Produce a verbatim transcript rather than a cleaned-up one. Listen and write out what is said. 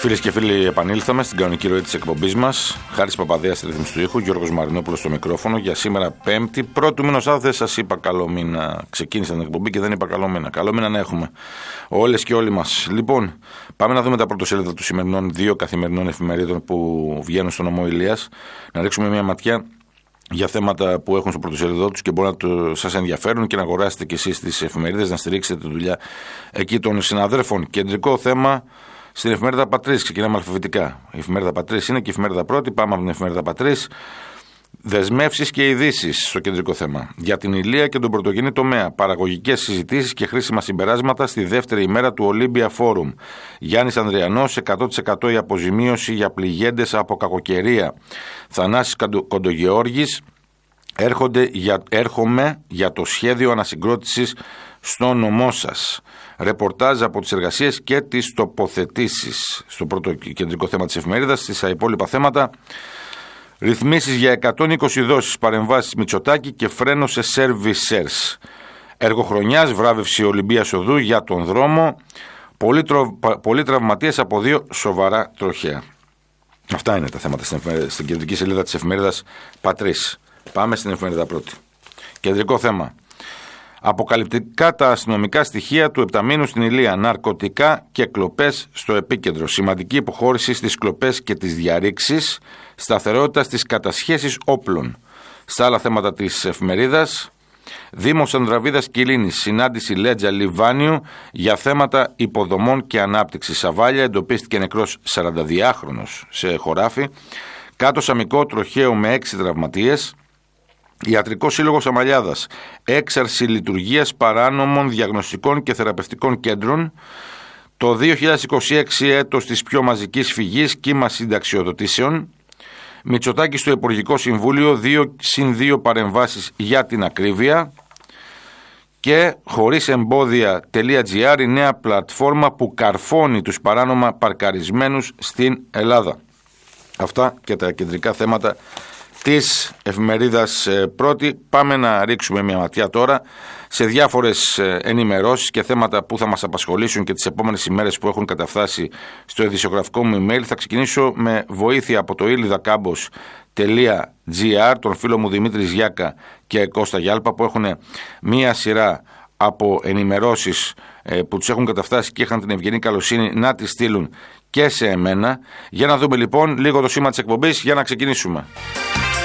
Φίλες και φίλοι, επανήλθαμε στην κανονική ροή της εκπομπής μας. Χάρης Παπαδέας στη ρύθμιση του ήχου, Γιώργος Μαρινόπουλος στο μικρόφωνο. Για σήμερα Πέμπτη, πρώτου μήνος Αύγουστο, δεν σας είπα καλό μήνα. Ξεκίνησα την εκπομπή και δεν είπα καλό μήνα. Καλό μήνα να έχουμε. Όλες και όλοι μας. Λοιπόν, πάμε να δούμε τα πρωτοσέλιδα του σημερινών δύο καθημερινών εφημερίδων που βγαίνουν στον νομό Ηλίας. Να ρίξουμε μια ματιά για θέματα που έχουν στο πρωτοσέλιδό τους και μπορεί να το σας ενδιαφέρουν και να αγοράσετε κι εσείς τις εφημερίδες, να στηρίξετε τη δουλειά εκεί των συναδέλφων. Κεντρικό θέμα στην εφημερίδα Πατρίς. Ξεκινάμε αλφαβητικά. Η εφημερίδα Πατρίς είναι και η εφημερίδα Πρώτη. Πάμε από την εφημερίδα Πατρίς. Δεσμεύσεις και ειδήσεις στο κεντρικό θέμα. Για την Ηλία και τον πρωτογενή τομέα. Παραγωγικές συζητήσεις και χρήσιμα συμπεράσματα στη δεύτερη ημέρα του Olympia Forum. Γιάννης Ανδριανός, εκατό τοις εκατό η αποζημίωση για πληγέντες από κακοκαιρία. Θανάσης Κοντογεώργης, έρχονται για, έρχομαι για το σχέδιο ανασυγκρότησης στο νομό σας. Ρεπορτάζ από τις εργασίες και τις τοποθετήσεις. Στο πρώτο κεντρικό θέμα της εφημερίδας. Στις υπόλοιπα θέματα, ρυθμίσεις για εκατόν είκοσι δόσεις, παρεμβάσεις Μητσοτάκη και φρένο σε servicers. Έργο χρονιάς, βράβευση Ολυμπίας Οδού για τον δρόμο. Πολλοί, τρο, πολλοί τραυματίες από δύο σοβαρά τροχαία. Αυτά είναι τα θέματα στην, στην κεντρική σελίδα της εφημερίδας Πατρίς. Πάμε στην εφημερίδα Πρώτη. Κεντρικό θέμα. Αποκαλυπτικά τα αστυνομικά στοιχεία του επταμήνου στην Ηλία. Ναρκωτικά και κλοπές στο επίκεντρο. Σημαντική υποχώρηση στις κλοπές και τις διαρρήξεις. Σταθερότητα στις κατασχέσεις όπλων. Στα άλλα θέματα της εφημερίδας, Δήμος Ανδραβίδας Κιλίνης, συνάντηση Λέτζα Λιβάνιου για θέματα υποδομών και ανάπτυξης. Σαβάλια, εντοπίστηκε νεκρός σαρανταδυάχρονος σε χωράφι. Κάτω Σαμικό, τροχαίο με έξι τραυματίες. Ιατρικός Σύλλογος Αμαλιάδας, έξαρση λειτουργίας παράνομων διαγνωστικών και θεραπευτικών κέντρων. Το δύο χιλιάδες είκοσι έξι έτος της πιο μαζικής φυγής, κύμα συνταξιοδοτήσεων. Μητσοτάκη στο Υπουργικό Συμβούλιο, δύο συν δύο παρεμβάσεις για την ακρίβεια. Και χωρίς εμπόδια.gr, η νέα πλατφόρμα που καρφώνει τους παράνομα παρκαρισμένους στην Ελλάδα. Αυτά και τα κεντρικά θέματα της εφημερίδας Πρώτη. Πάμε να ρίξουμε μια ματιά τώρα σε διάφορες ενημερώσεις και θέματα που θα μας απασχολήσουν και τις επόμενες ημέρες που έχουν καταφτάσει στο ειδησιογραφικό μου email. Θα ξεκινήσω με βοήθεια από το ήλιδακάμπος.gr, τον φίλο μου Δημήτρη Γιάκα και Κώστα Γιάλπα, που έχουν μία σειρά από ενημερώσεις που τους έχουν καταφτάσει και είχαν την ευγενή καλοσύνη να τις στείλουν και σε εμένα. Για να δούμε λοιπόν λίγο το σήμα της εκπομπής για να ξεκινήσουμε.